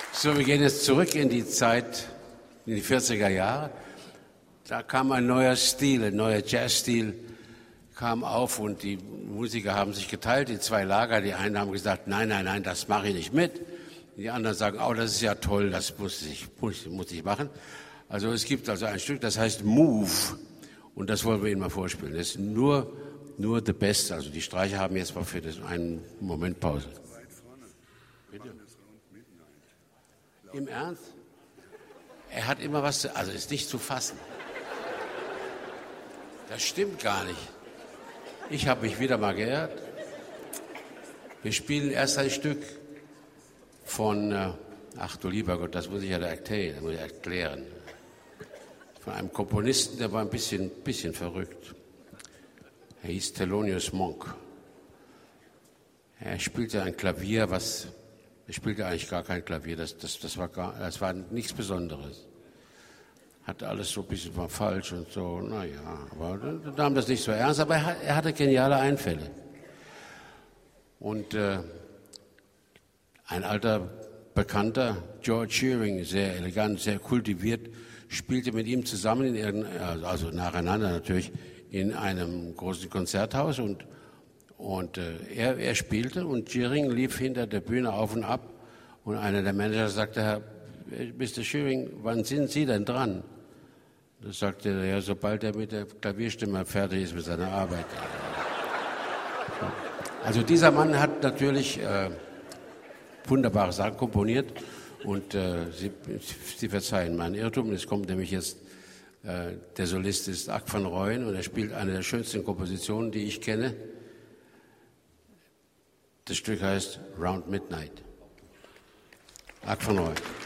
So, wir gehen jetzt zurück in die Zeit, in die 40er Jahre. Da kam ein neuer Stil, ein neuer Jazzstil kam auf und die Musiker haben sich geteilt, die zwei Lager. Die einen haben gesagt, nein, nein, nein, das mache ich nicht mit. Die anderen sagen, oh, das ist ja toll, das muss ich machen. Also es gibt also ein Stück, das heißt Move und das wollen wir Ihnen mal vorspielen. Das ist nur the best, also die Streicher haben jetzt mal für das einen Moment Pause. Bitte? Im Ernst? Er hat immer was zu, also ist nicht zu fassen. Das stimmt gar nicht. Ich habe mich wieder mal geirrt. Wir spielen erst ein Stück von, ach du lieber Gott, das muss ich ja erklären. Von einem Komponisten, der war ein bisschen verrückt. Er hieß Thelonious Monk. Er spielte ein Klavier, er spielte eigentlich gar kein Klavier, das war nichts Besonderes. Hatte alles so ein bisschen mal falsch und so, naja, aber da nahm das nicht so ernst, aber er hatte geniale Einfälle. Und ein alter Bekannter, George Shearing, sehr elegant, sehr kultiviert, spielte mit ihm zusammen, also nacheinander natürlich, in einem großen Konzerthaus und er spielte und Shearing lief hinter der Bühne auf und ab und einer der Manager sagte, Mr. Shearing, wann sind Sie denn dran? Da sagte er, ja, sobald er mit der Klavierstimme fertig ist mit seiner Arbeit. Also dieser Mann hat natürlich wunderbare Sachen komponiert und Sie verzeihen meinen Irrtum, es kommt nämlich jetzt, der Solist ist Ak van Rooyen und er spielt eine der schönsten Kompositionen, die ich kenne. Das Stück heißt Round Midnight. Ak van Rooyen.